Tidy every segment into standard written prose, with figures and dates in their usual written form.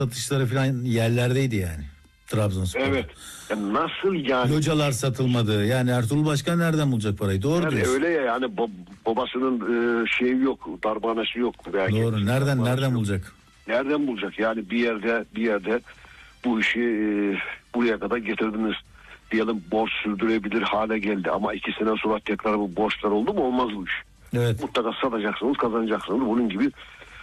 satışları falan yerlerdeydi yani. Trabzonspor. Evet. Yani nasıl yani? Localar satılmadı. Yani Ertuğrul Başkan nereden bulacak parayı? Doğru Yani diyorsun. öyle ya, yani babasının şeyi yok, darbanası yok. Belki Doğru. Nereden yok. bulacak? Nereden bulacak? Yani bir yerde bu işi buraya kadar getirdiniz. Diyelim borç sürdürebilir hale geldi. Ama 2 sene sonra tekrar bu borçlar oldu mu olmaz bu iş. Evet. Mutlaka satacaksınız, kazanacaksınız. Bunun gibi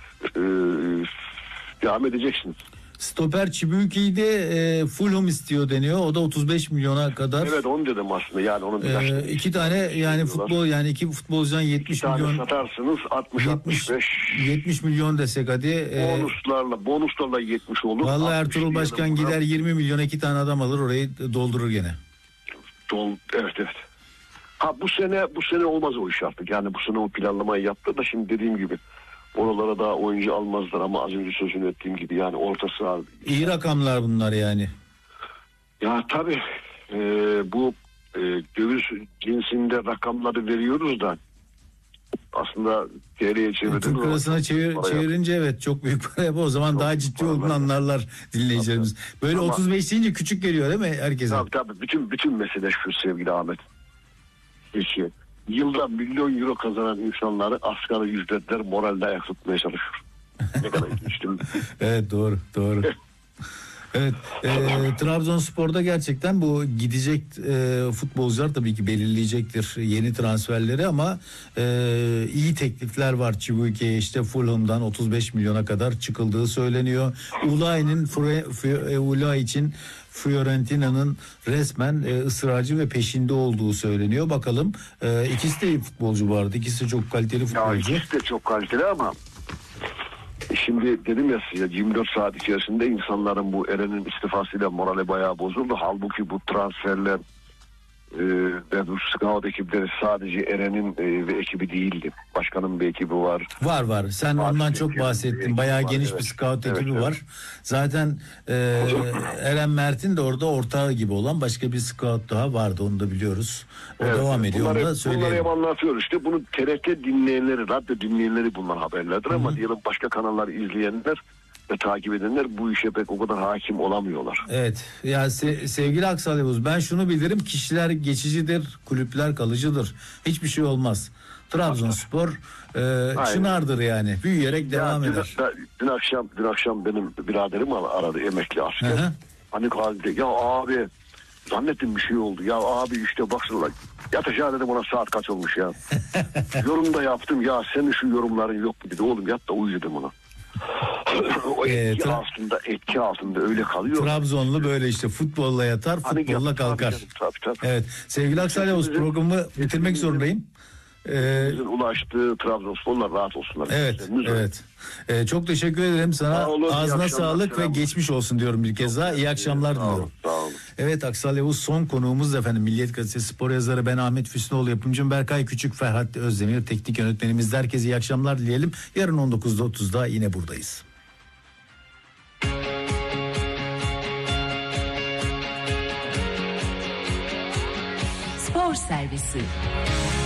devam edeceksiniz. Stoper Çibuki'yi de Fulham istiyor deniyor. O da 35 milyona kadar. Evet, onu dedim aslında. Yani onun iki tane yani futbol, yani iki futbolcudan 70 milyon satarsınız, 70 milyon desek hadi. Bonuslarla 70 olur. Vallahi Ertuğrul Başkan gider 20 milyona 2 tane adam alır, orayı doldurur gene. Evet. Ha, bu sene olmaz o iş artık. Yani bu sene o planlamayı yaptı da şimdi dediğim gibi oralara da oyuncu almazlar ama az önce sözünü ettiğim gibi yani orta saha. İyi rakamlar bunlar yani. Ya tabii bu döviz cinsinde rakamları veriyoruz da aslında TL'ye çevirdiğimiz Türk lirasına çevirince evet çok büyük para yapar. O zaman çok daha ciddi olduğunu anlarlar dinleyicilerimiz. Böyle ama 35 deyince küçük geliyor değil mi herkese? Tabii bütün mesele şu sevgili Ahmet. Peki, yılda milyon euro kazanan insanları asgari ücretler moralde ayak tutmaya çalışıyor. Ne kadar ilginç. Evet, doğru. Evet, Trabzonspor'da gerçekten bu gidecek futbolcular tabii ki belirleyecektir yeni transferleri ama iyi teklifler var. Çibuki'ye işte Fulham'dan 35 milyona kadar çıkıldığı söyleniyor. Ulay için Fiorentina'nın resmen ısrarcı ve peşinde olduğu söyleniyor. Bakalım, ikisi de iyi futbolcu bu arada. İkisi de çok kaliteli futbolcu. İkisi de çok kaliteli ama şimdi dedim ya size 24 saat içerisinde insanların bu Eren'in istifasıyla morali bayağı bozuldu. Halbuki bu transferler ve bu scout ekipleri sadece Eren'in ve ekibi değildi. Başkanın bir ekibi var. Var. Sen ondan çok bahsettin. Bayağı geniş bir scout ekibi var. Zaten Eren Mert'in de orada ortağı gibi olan başka bir scout daha vardı. Onu da biliyoruz. O devam ediyor. Onu da söyleyelim. Bunları hep anlatıyoruz. İşte bunu TRT dinleyenleri, radyo dinleyenleri bunlar haberlerdir ama diyelim başka kanalları izleyenler ve takip edenler bu işe pek o kadar hakim olamıyorlar. Evet. Ya sevgili Aksal Yavuz, ben şunu bilirim: kişiler geçicidir, kulüpler kalıcıdır. Hiçbir şey olmaz. Trabzonspor çınardır yani. Büyüyerek devam eder. Dün akşam benim biraderim aradı, emekli asker. Hani halde ya abi zannettim bir şey oldu. Ya abi işte baksana yat aşağı dedim, ona saat kaç olmuş ya. Yorum da yaptım, ya senin şu yorumların yok mu dedi. Oğlum yat da uyu dedim ona. O etki altında öyle kalıyor. Trabzonlu böyle işte futbolla yatar, futbolla kalkar. Tabii. Evet. Sevgili Aksal Yavuz, programı bitirmek zorundayım. Ulaştığı Trabzonsporlar rahat olsunlar. Evet. Çok teşekkür ederim sana. Ağzına sağlık ve geçmiş olsun diyorum bir kez daha. İyi akşamlar diliyorum. Sağ olun. Evet, Aksal Yavuz son konuğumuz efendim. Milliyet Gazetesi spor yazarı, ben Ahmet Füsunoğlu, yapımcım Berkay Küçük, Ferhat Özdemir teknik yönetmenimiz. Herkese iyi akşamlar dileyelim. Yarın 19.30'da yine buradayız. Spor Servisi.